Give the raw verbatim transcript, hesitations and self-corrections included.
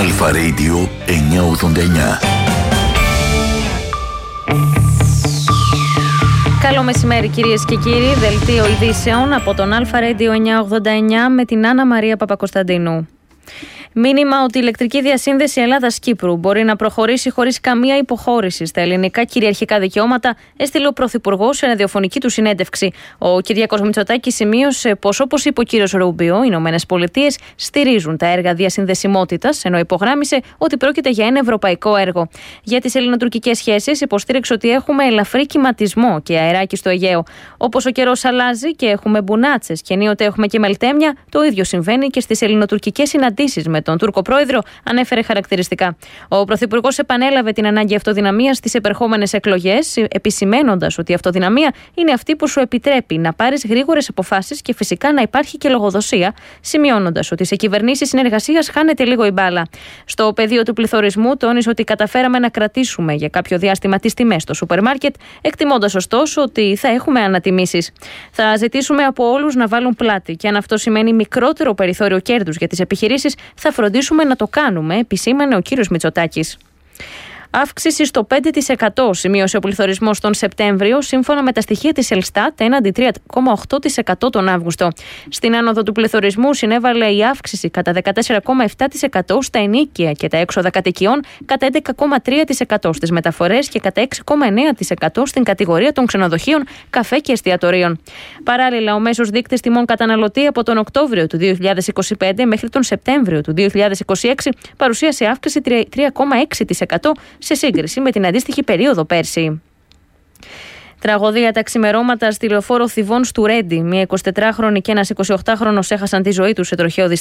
Αλφα Radio εννιακόσια ογδόντα εννιά. Καλό μεσημέρι κυρίες και κύριοι, δελτίο ειδήσεων από τον Αλφα Radio εννιακόσια ογδόντα εννιά με την Άννα Μαρία Παπακοσταντίνου. Μήνυμα ότι η ηλεκτρική διασύνδεση Ελλάδας-Κύπρου μπορεί να προχωρήσει χωρίς καμία υποχώρηση στα ελληνικά κυριαρχικά δικαιώματα, έστειλε ο Πρωθυπουργός σε ραδιοφωνική του συνέντευξη. Ο Κυριάκος Μητσοτάκης σημείωσε πως, όπως είπε ο κύριος Ρούμπιο, οι Ηνωμένες Πολιτείες στηρίζουν τα έργα διασυνδεσιμότητας, ενώ υπογράμμισε ότι πρόκειται για ένα ευρωπαϊκό έργο. Για τις ελληνοτουρκικές σχέσεις, υποστήριξε ότι έχουμε ελαφρύ κυματισμό και αεράκι στο Αιγαίο. Όπως ο καιρός αλλάζει και έχουμε μπουνάτσες και ενίοτε έχουμε και μελτέμια, το ίδιο συμβαίνει και στις ελληνοτουρκικές συναντήσεις με τον Τούρκο πρόεδρο, ανέφερε χαρακτηριστικά. Ο Πρωθυπουργός επανέλαβε την ανάγκη αυτοδυναμίας στις επερχόμενες εκλογές, επισημένοντας ότι η αυτοδυναμία είναι αυτή που σου επιτρέπει να πάρεις γρήγορες αποφάσεις και φυσικά να υπάρχει και λογοδοσία, σημειώνοντας ότι σε κυβερνήσεις συνεργασίας χάνεται λίγο η μπάλα. Στο πεδίο του πληθωρισμού, τόνισε ότι καταφέραμε να κρατήσουμε για κάποιο διάστημα τις τιμές στο σούπερ μάρκετ, εκτιμώντας ωστόσο ότι θα έχουμε ανατιμήσεις. Θα ζητήσουμε από όλους να βάλουν πλάτη και αν αυτό σημαίνει μικρότερο περιθώριο κέρδους για τις επιχειρήσεις, θα φροντίσουμε να το κάνουμε, επισήμανε ο κύριος Μητσοτάκης. Αύξηση στο πέντε τοις εκατό σημείωσε ο πληθωρισμός τον Σεπτέμβριο, σύμφωνα με τα στοιχεία της Ελστάτ, έναντι τρία κόμμα οκτώ τοις εκατό τον Αύγουστο. Στην άνοδο του πληθωρισμού συνέβαλε η αύξηση κατά δεκατέσσερα κόμμα επτά τοις εκατό στα ενοίκια και τα έξοδα κατοικιών, κατά έντεκα κόμμα τρία τοις εκατό στις μεταφορές και κατά έξι κόμμα εννέα τοις εκατό στην κατηγορία των ξενοδοχείων, καφέ και εστιατορίων. Παράλληλα, ο μέσος δείκτης τιμών καταναλωτή από τον Οκτώβριο του δύο χιλιάδες είκοσι πέντε μέχρι τον Σεπτέμβριο του δύο χιλιάδες είκοσι έξι παρουσίασε αύξηση τρία κόμμα έξι τοις εκατό σε σύγκριση με την αντίστοιχη περίοδο πέρσι. Τραγωδία τα ξημερώματα στη λεωφόρο Θηβών του Ρέντι. Μία εικοσιτετράχρονη και ένας εικοσιοκτάχρονος έχασαν τη ζωή τους σε τροχαίο